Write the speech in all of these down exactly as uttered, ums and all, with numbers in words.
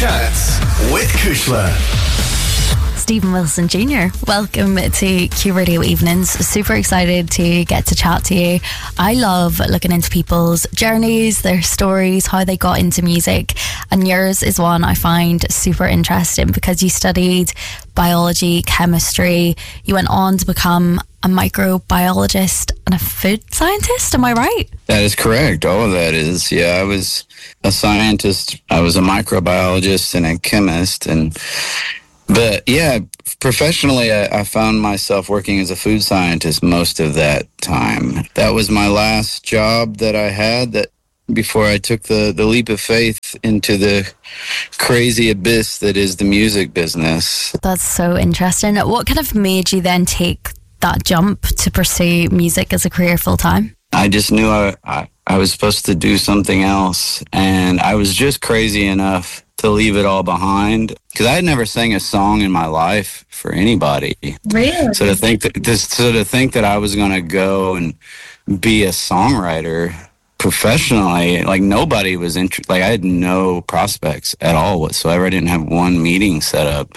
Chats with Kushla. Stephen Wilson Junior, welcome to Q Radio Evenings. Super excited to get to chat to you. I love looking into people's journeys, their stories, how they got into music, and yours is one I find super interesting because you studied biology, chemistry, you went on to become a microbiologist and a food scientist, am I right? That is correct. All of that is. Yeah, I was a scientist, I was a microbiologist and a chemist, and But yeah, professionally, I, I found myself working as a food scientist most of that time. That was my last job that I had that before I took the, the leap of faith into the crazy abyss that is the music business. That's so interesting. What kind of made you then take that jump to pursue music as a career full time? I just knew I, I, I was supposed to do something else, and I was just crazy enough to leave it all behind because I had never sang a song in my life for anybody. Really? So to think that this, so to think that I was going to go and be a songwriter professionally, like nobody was interested. Like I had no prospects at all whatsoever. I didn't have one meeting set up.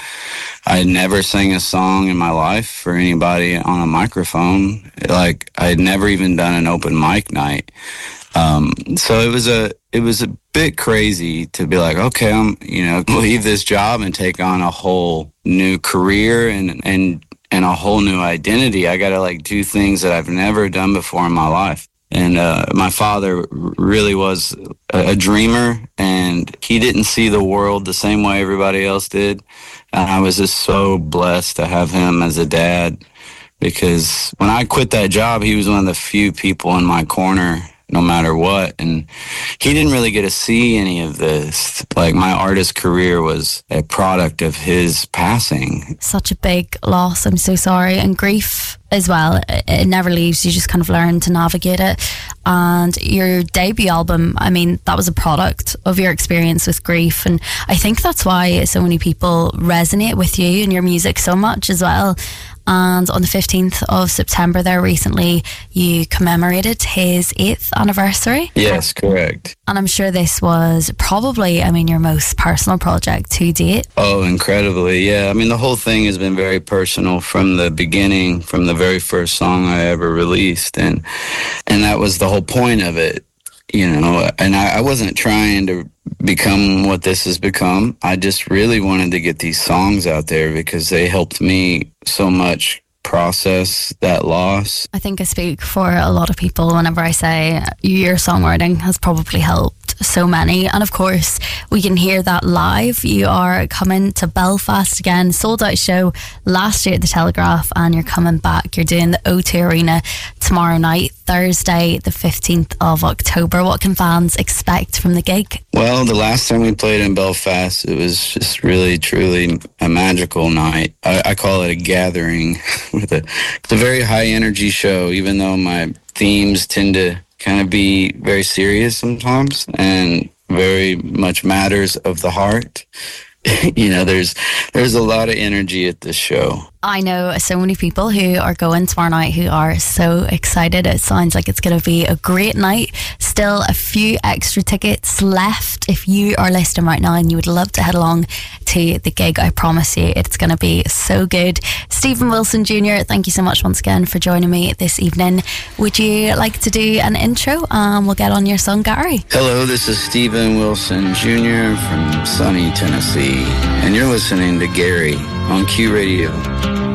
I had never sang a song in my life for anybody on a microphone. Like I had never even done an open mic night. Um, so it was a it was a bit crazy to be like, okay, I'm you know leave this job and take on a whole new career and and and a whole new identity. I got to like do things that I've never done before in my life. And uh, my father really was a, a dreamer, and he didn't see the world the same way everybody else did. And I was just so blessed to have him as a dad, because when I quit that job, he was one of the few people in my corner no matter what. And he didn't really get to see any of this. Like my artist career was a product of his passing. Such a big loss. I'm so sorry. And grief as well. It never leaves. You just kind of learn to navigate it. And your debut album, I mean, that was a product of your experience with grief. And I think that's why so many people resonate with you and your music so much as well. And on the fifteenth of September there recently, you commemorated his eighth anniversary. Yes, correct. And I'm sure this was probably, I mean, your most personal project to date. Oh, incredibly, yeah. I mean, the whole thing has been very personal from the beginning, from the very first song I ever released. And and that was the whole point of it, you know. And I, I wasn't trying to become what this has become. I just really wanted to get these songs out there because they helped me so much process that loss. I think I speak for a lot of people whenever I say your songwriting has probably helped so many. And of course we can hear that live. You are coming to Belfast again, sold out show last year at the Telegraph, and you're coming back. You're doing the O two Arena tomorrow night, Thursday the fifteenth of October. What can fans expect from the gig? Well, the last time we played in Belfast, it was just really truly a magical night. I, I call it a gathering with a, it's a very high energy show, even though my themes tend to kind of be very serious sometimes and very much matters of the heart. You know, there's there's a lot of energy at this show. I know so many people who are going tomorrow night who are so excited. It sounds like it's going to be a great night. Still a few extra tickets left. If you are listening right now and you would love to head along to the gig, I promise you it's going to be so good. Stephen Wilson Junior, thank you so much once again for joining me this evening. Would you like to do an intro and we'll get on your song, Gary? Hello, this is Stephen Wilson Junior from sunny Tennessee, and you're listening to Gary on Q Radio.